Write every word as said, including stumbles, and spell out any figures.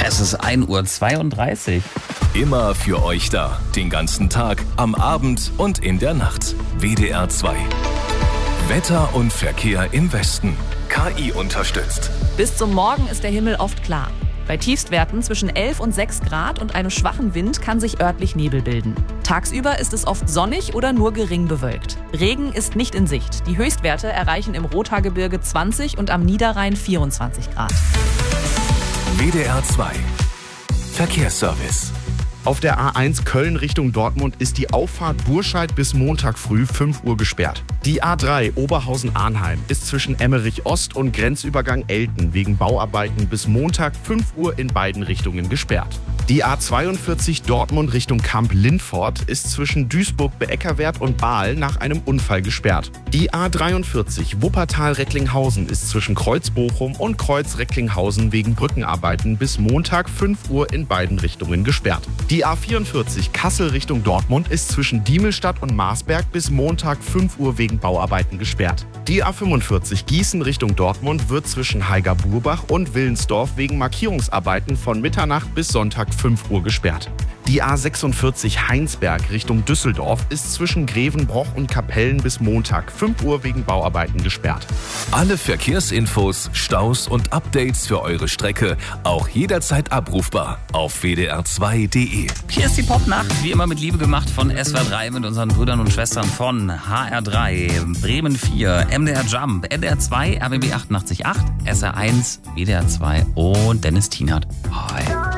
Es ist ein Uhr zweiunddreißig. Immer für euch da. Den ganzen Tag, am Abend und in der Nacht. W D R zwei. Wetter und Verkehr im Westen. K I unterstützt. Bis zum Morgen ist der Himmel oft klar. Bei Tiefstwerten zwischen elf und sechs Grad und einem schwachen Wind kann sich örtlich Nebel bilden. Tagsüber ist es oft sonnig oder nur gering bewölkt. Regen ist nicht in Sicht. Die Höchstwerte erreichen im Rothaargebirge zwanzig und am Niederrhein vierundzwanzig Grad. W D R zwei. Verkehrsservice. Auf der A eins Köln Richtung Dortmund ist die Auffahrt Burscheid bis Montag früh fünf Uhr gesperrt. Die A drei Oberhausen-Arnheim ist zwischen Emmerich Ost und Grenzübergang Elten wegen Bauarbeiten bis Montag fünf Uhr in beiden Richtungen gesperrt. Die A zweiundvierzig Dortmund Richtung Kamp-Lindfort ist zwischen Duisburg-Beeckerwerth und Bahl nach einem Unfall gesperrt. Die A dreiundvierzig Wuppertal-Recklinghausen ist zwischen Kreuz-Bochum und Kreuz-Recklinghausen wegen Brückenarbeiten bis Montag fünf Uhr in beiden Richtungen gesperrt. Die A vierundvierzig Kassel Richtung Dortmund ist zwischen Diemelstadt und Marsberg bis Montag fünf Uhr wegen Bauarbeiten gesperrt. Die A fünfundvierzig Gießen Richtung Dortmund wird zwischen Haiger-Burbach und Willensdorf wegen Markierungsarbeiten von Mitternacht bis Sonntag fünf Uhr gesperrt. Die A sechsundvierzig Heinsberg Richtung Düsseldorf ist zwischen Grevenbroich und Kapellen bis Montag fünf Uhr wegen Bauarbeiten gesperrt. Alle Verkehrsinfos, Staus und Updates für eure Strecke auch jederzeit abrufbar auf w d r zwei punkt d e. Hier ist die Popnacht, wie immer mit Liebe gemacht von S W R drei mit unseren Brüdern und Schwestern von H R drei, Bremen vier, M D R Jump, N D R zwei, R B B achtundachtzig Komma acht, S R eins, W D R zwei und Dennis Tienert. Hi.